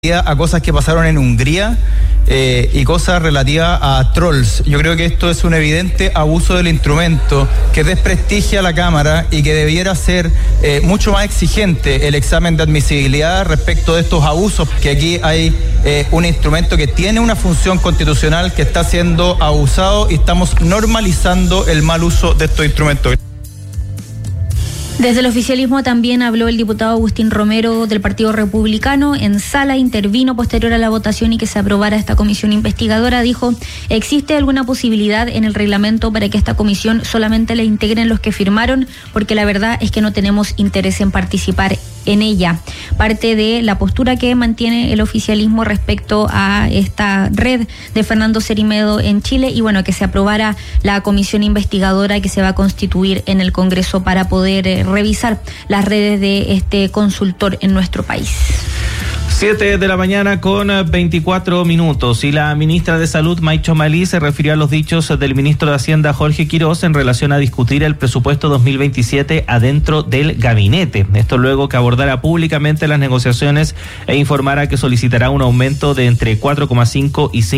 a cosas que pasaron en Hungría y cosas relativas a trolls. Yo creo que esto es un evidente abuso del instrumento que desprestigia a la Cámara y que debiera ser mucho más exigente el examen de admisibilidad respecto de estos abusos, que aquí hay un instrumento que tiene una función constitucional que está siendo abusado y estamos normalizando el mal uso de estos instrumentos. Desde el oficialismo también habló el diputado Agustín Romero del Partido Republicano. En sala intervino posterior a la votación y que se aprobara esta comisión investigadora. Dijo, ¿existe alguna posibilidad en el reglamento para que esta comisión solamente la integren los que firmaron? Porque la verdad es que no tenemos interés en participar en ella. Parte de la postura que mantiene el oficialismo respecto a esta red de Fernando Cerime en Chile y bueno, que se aprobara la comisión investigadora que se va a constituir en el Congreso para poder revisar las redes de este consultor en nuestro país. 7 de la mañana con 24 minutos y la ministra de Salud, May Chomali, se refirió a los dichos del ministro de Hacienda, Jorge Quiroz, en relación a discutir el presupuesto 2027 adentro del gabinete. Esto luego que abordara públicamente las negociaciones e informara que solicitará un aumento de entre 4,5 y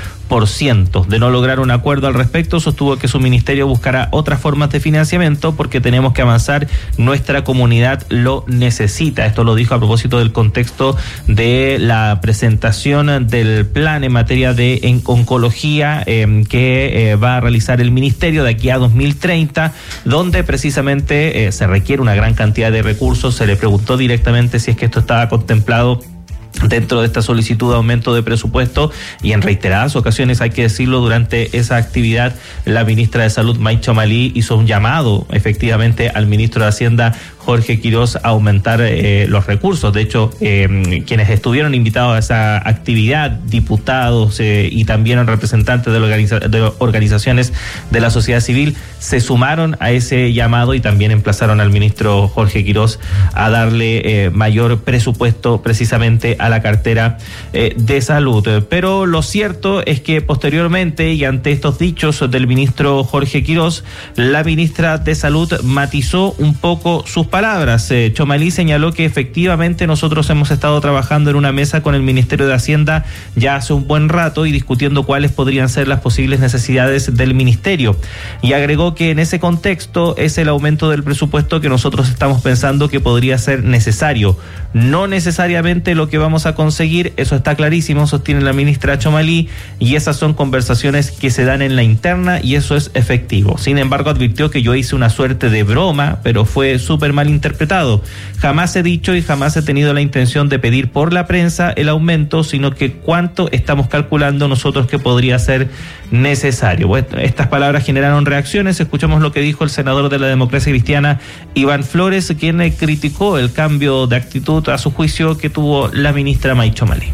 5%. De no lograr un acuerdo al respecto, sostuvo que su ministerio buscará otras formas de financiamiento porque tenemos que avanzar, nuestra comunidad lo necesita. Esto lo dijo a propósito del contexto de la presentación del plan en materia de oncología que va a realizar el ministerio de aquí a 2030, donde precisamente se requiere una gran cantidad de recursos. Se le preguntó directamente si es que esto estaba contemplado dentro de esta solicitud de aumento de presupuesto y en reiteradas ocasiones, hay que decirlo, durante esa actividad la ministra de Salud, May Chomali, hizo un llamado efectivamente al ministro de Hacienda, Jorge Quiroz, a aumentar los recursos. De hecho, quienes estuvieron invitados a esa actividad, diputados y también representantes de organizaciones de la sociedad civil, se sumaron a ese llamado y también emplazaron al ministro Jorge Quiroz a darle mayor presupuesto precisamente a la cartera de salud. Pero lo cierto es que posteriormente y ante estos dichos del ministro Jorge Quiroz, la ministra de Salud matizó un poco sus palabras. Chomali señaló que efectivamente nosotros hemos estado trabajando en una mesa con el Ministerio de Hacienda ya hace un buen rato y discutiendo cuáles podrían ser las posibles necesidades del ministerio. Y agregó que en ese contexto es el aumento del presupuesto que nosotros estamos pensando que podría ser necesario. No necesariamente lo que vamos a conseguir, eso está clarísimo, sostiene la ministra Chomali, y esas son conversaciones que se dan en la interna y eso es efectivo. Sin embargo, advirtió que yo hice una suerte de broma, pero fue súper mal interpretado. Jamás he dicho y jamás he tenido la intención de pedir por la prensa el aumento, sino que cuánto estamos calculando nosotros que podría ser necesario. Bueno, estas palabras generaron reacciones. Escuchamos lo que dijo el senador de la Democracia Cristiana, Iván Flores, quien criticó el cambio de actitud a su juicio que tuvo la ministra May Chomali.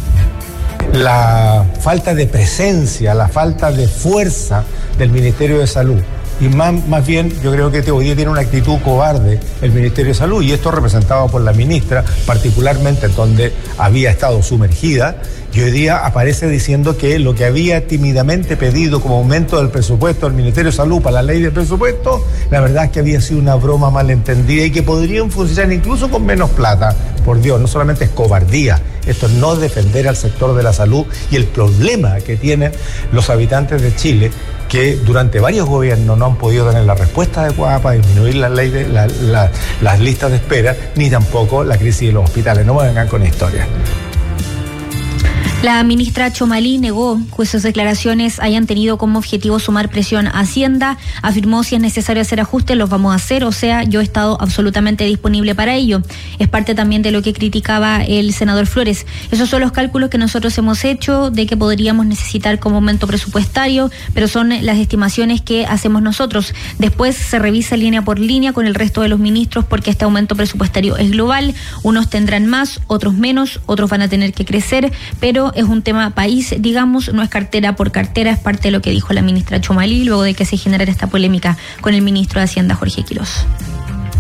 La falta de presencia, la falta de fuerza del Ministerio de Salud. Y más bien, yo creo que hoy día tiene una actitud cobarde el Ministerio de Salud, y esto representado por la ministra, particularmente donde había estado sumergida, y hoy día aparece diciendo que lo que había tímidamente pedido como aumento del presupuesto del Ministerio de Salud para la ley de presupuesto, la verdad es que había sido una broma malentendida y que podrían funcionar incluso con menos plata. Por Dios, no solamente es cobardía, esto es no defender al sector de la salud y el problema que tienen los habitantes de Chile, que durante varios gobiernos no han podido tener la respuesta adecuada para disminuir las listas de espera, ni tampoco la crisis de los hospitales. No me vengan con historias. La ministra Chomali negó que sus declaraciones hayan tenido como objetivo sumar presión a Hacienda. Afirmó, si es necesario hacer ajustes, los vamos a hacer. O sea, yo he estado absolutamente disponible para ello. Es parte también de lo que criticaba el senador Flores. Esos son los cálculos que nosotros hemos hecho de que podríamos necesitar como aumento presupuestario, pero son las estimaciones que hacemos nosotros. Después se revisa línea por línea con el resto de los ministros porque este aumento presupuestario es global. Unos tendrán más, otros menos, otros van a tener que crecer, pero es un tema país, digamos, no es cartera por cartera, es parte de lo que dijo la ministra Chomali luego de que se generara esta polémica con el ministro de Hacienda, Jorge Quiroz.